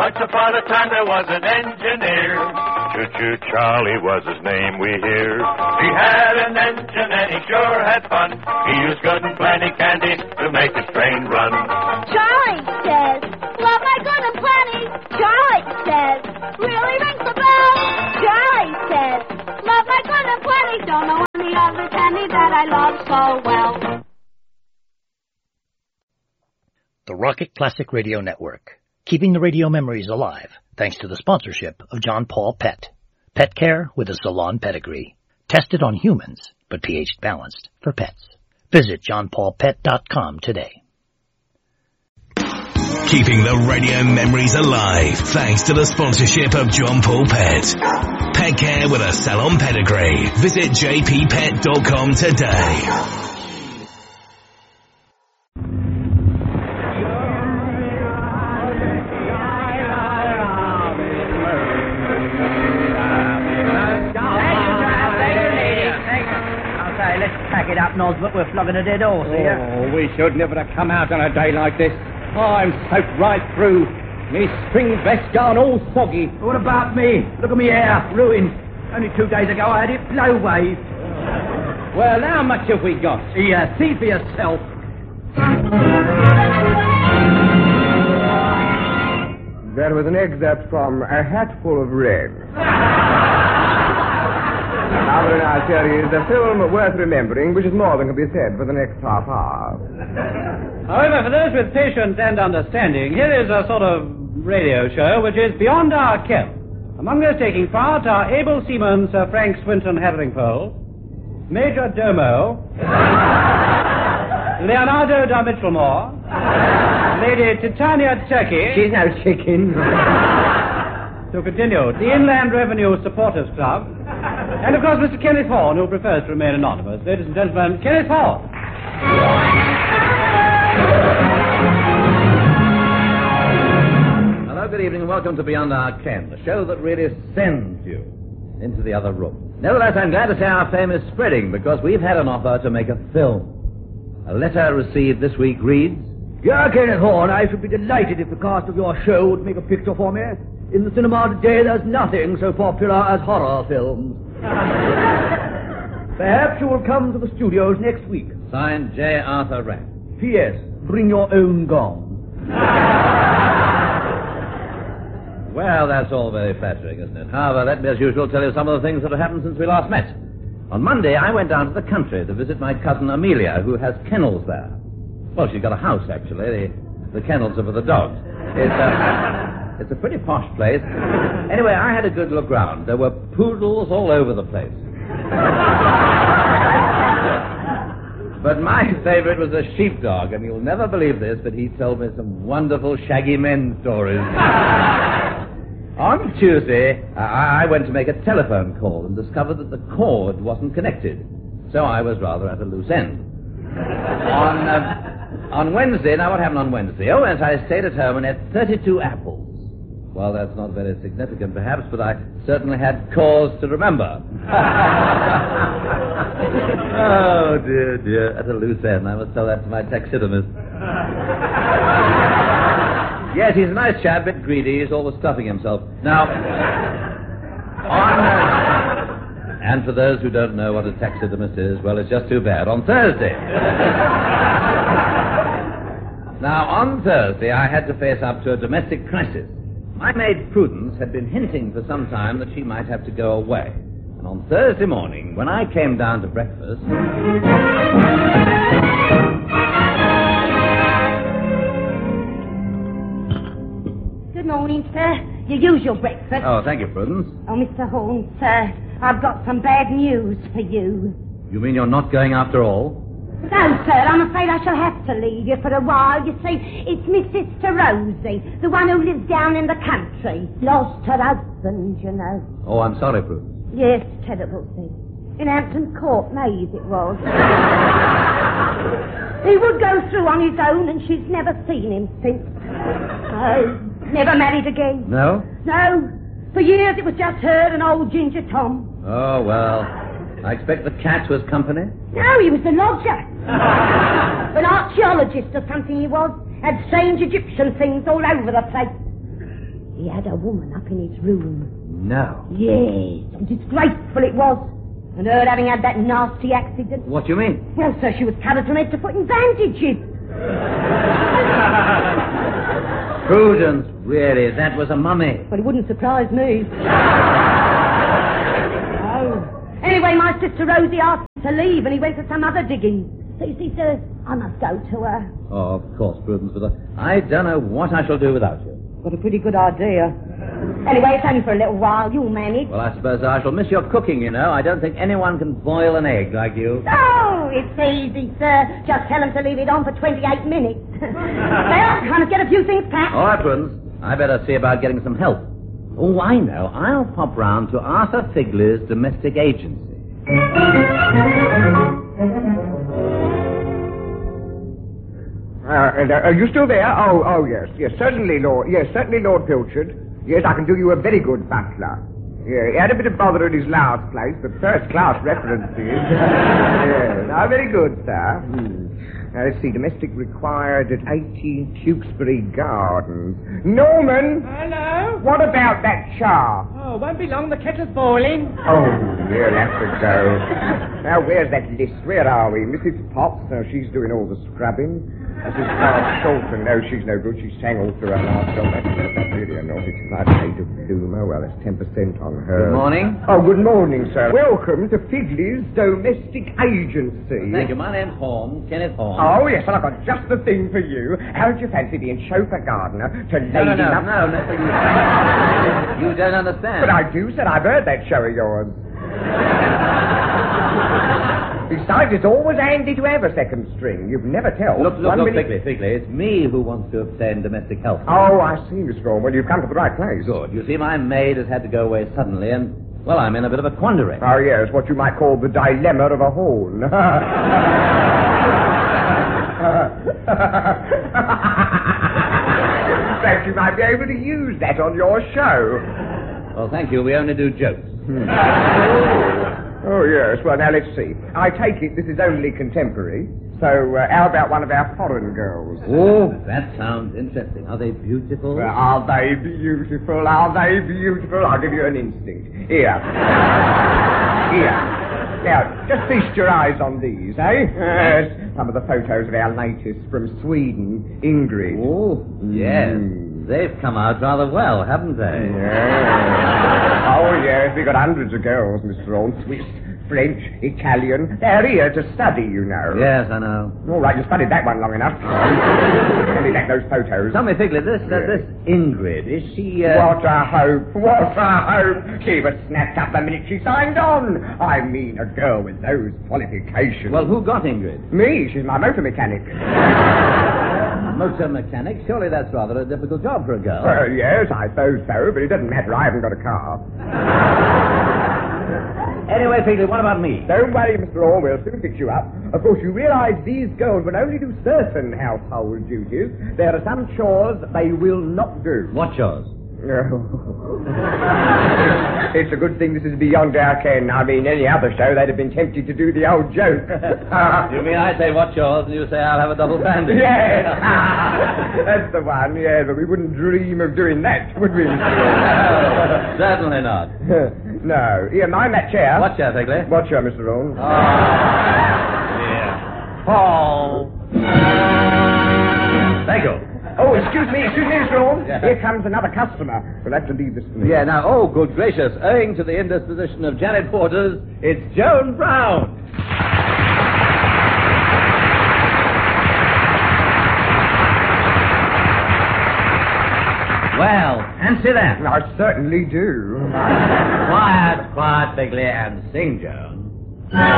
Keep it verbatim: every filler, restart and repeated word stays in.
Once upon a time there was an engineer. Choo-choo Charlie was his name, we hear. He had an engine and he sure had fun. He used good and plenty candy to make his train run. Charlie says, love my good and plenty. Charlie says, really rings the bell. Charlie says, love my good and plenty. Don't know any other candy that I love so well. The Rocket Classic Radio Network, keeping the radio memories alive thanks to the sponsorship of John Paul Pet. Pet care with a salon pedigree. Tested on humans, but pH balanced for pets. Visit john paul pet dot com today. Keeping the radio memories alive thanks to the sponsorship of John Paul Pet. Pet care with a salon pedigree. Visit j p pet dot com today. Pack it up, Nosbert. We're flogging a dead horse here. Oh, we should never have come out on a day like this. I'm soaked right through. Me spring vest gone all soggy. What about me? Look at me hair, ruined. Only two days ago I had it blow wave. Well, how much have we got? Yeah, see for yourself. That was an excerpt from A Hatful of Red. Now, in our series, a film worth remembering, which is more than can be said for the next half hour. However, for those with patience and understanding, here is a sort of radio show which is beyond our ken. Among those taking part are able seaman Sir Frank Swinton Hetheringpole, Major Domo, Leonardo da Mitchellmore, Lady Titania Turkey. She's no chicken. To continue, the Inland Revenue Supporters Club, and of course Mister Kenneth Horn, who prefers to remain anonymous. Ladies and gentlemen, Kenneth Horn. Hello, good evening, and welcome to Beyond Our Ken, the show that really sends you into the other room. Nevertheless, I'm glad to say our fame is spreading, because we've had an offer to make a film. A letter received this week reads, Yeah, Kenneth Horn, I should be delighted if the cast of your show would make a picture for me. In the cinema today, there's nothing so popular as horror films. Perhaps you will come to the studios next week. Signed, J. Arthur Rack. P S. Bring your own gong. Well, that's all very flattering, isn't it? However, let me, as usual, tell you some of the things that have happened since we last met. On Monday, I went down to the country to visit my cousin Amelia, who has kennels there. Well, she's got a house, actually. The, the kennels are for the dogs. It's a... It's a pretty posh place. Anyway, I had a good look round. There were poodles all over the place. But my favorite was a sheepdog, and you'll never believe this, but he told me some wonderful Shaggy Men stories. On Tuesday, I, I went to make a telephone call and discovered that the cord wasn't connected. So I was rather at a loose end. On, uh, on Wednesday, now what happened on Wednesday? Oh, yes, I stayed at home and ate thirty-two apples. Well, that's not very significant, perhaps, but I certainly had cause to remember. Oh, dear, dear. At a loose end. I must tell that to my taxidermist. Yes, he's a nice chap, a bit greedy. He's always stuffing himself. Now, on... Uh, and for those who don't know what a taxidermist is, well, it's just too bad. On Thursday... Now, on Thursday, I had to face up to a domestic crisis. My maid Prudence had been hinting for some time that she might have to go away. And on Thursday morning, when I came down to breakfast... Good morning, sir. Your usual breakfast. Oh, thank you, Prudence. Oh, Mister Horn, sir, I've got some bad news for you. You mean you're not going after all? No, sir, I'm afraid I shall have to leave you for a while. You see, it's my sister Rosie, the one who lives down in the country. Lost her husband, you know. Oh, I'm sorry, Prudence. Yes, terrible thing. In Hampton Court, Maze it was. He would go through on his own, and she's never seen him since. Oh, never married again. No? No. For years it was just her and old Ginger Tom. Oh, well, I expect the cat was company? No, he was the lodger. An archaeologist or something he was. Had strange Egyptian things all over the place. He had a woman up in his room. No. Yes, and disgraceful it was. And her having had that nasty accident. What do you mean? Well, sir, she was covered from head to foot in bandages. Prudence, really, that was a mummy. But it wouldn't surprise me. Oh. Anyway, my sister Rosie asked him to leave and he went to some other digging. So you see, sir, I must go to her. Oh, of course, Prudence, but I don't know what I shall do without you. Got a pretty good idea. Anyway, it's only for a little while. You'll manage. Well, I suppose I shall miss your cooking, you know. I don't think anyone can boil an egg like you. Oh, it's easy, sir. Just tell them to leave it on for twenty-eight minutes. Well, I must get a few things packed. All right, Prudence. I better see about getting some help. Oh, I know. I'll pop round to Arthur Figley's domestic agency. Uh, and, uh, are you still there? Oh, oh, yes. Yes, certainly, Lord. Yes, certainly, Lord Pilchard. Yes, I can do you a very good butler. Yeah, he had a bit of bother at his last place, but first-class references. Yes, ah, very good, sir. Hmm. Now, let's see, domestic required at eighteen Tewkesbury Gardens. Norman! Hello? What about that char? Oh, won't be long, the kettle's boiling. Oh, we'll have to go. Now, where's that list? Where are we? Missus Potts? No, she's doing all the scrubbing. Missus Clark Shulton, no, she's no good. She sang all through her last song. That's, that's really a naughty. I'd hate of bloomer. Well, that's ten percent on her. Good morning. Oh, good morning, sir. Welcome to Figley's Domestic Agency. Thank you. My name's Holmes, Kenneth Holmes. Oh, yes, well, I've got just the thing for you. How do you fancy being chauffeur gardener to No, no, lady no, luck? no, no. You, you don't understand. But I do, sir. I've heard that show of yours. Besides, it's always handy to have a second string. You'd never tell. Look, look, One look, minute- Figley, Figley. It's me who wants to obtain domestic help. Oh, I see, Mister Orme. Well, you've come to the right place. Good. You see, my maid has had to go away suddenly, and, well, I'm in a bit of a quandary. Oh, yes, what you might call the dilemma of a horn. In fact, you might be able to use that on your show. Well, thank you. We only do jokes. Oh, yes. Well, now, let's see. I take it this is only contemporary. So, uh, how about one of our foreign girls? Oh, that sounds interesting. Are they beautiful? Well, are they beautiful? Are they beautiful? I'll give you an instinct. Here. Here. Now, just feast your eyes on these, eh? Yes. Some of the photos of our latest from Sweden, Ingrid. Oh, yes. Mm. They've come out rather well, haven't they? Yes. Oh, yes. We've got hundreds of girls, Mister Orme. Swiss, French, Italian. They're here to study, you know. Yes, I know. All right, you studied that one long enough. Send me back those photos. Tell me, Figley, this, uh, Yes. this Ingrid, is she, uh... What a hope, what a hope. She was snapped up the minute she signed on. I mean, a girl with those qualifications. Well, who got Ingrid? Me, she's my motor mechanic. Motor mechanic? Surely that's rather a difficult job for a girl. Well, yes, I suppose so, but it doesn't matter. I haven't got a car. Anyway, Figley, what about me? Don't worry, Mister Orme, we'll soon fix you up. Of course, you realize these girls will only do certain household duties. There are some chores they will not do. What chores? It's a good thing this is beyond our ken. I mean, any other show, they'd have been tempted to do the old joke. You mean I say what chores and you say I'll have a double bandage? Yes! That's the one, yeah, but we wouldn't dream of doing that, would we? No, certainly not. No. Here, mind that chair. What chair, Figley? What chair, Mister Orme? Oh, dear. Paul. Thank you. Oh, excuse me, excuse me, Mister Orme. Yeah. Here comes another customer. We'll have to leave this to me. Yeah, now, oh, good gracious. Owing to the indisposition of Janet Porters, it's Joan Brown. Well, fancy that. I certainly do. Quiet, quiet, Figley, and sing, Joan.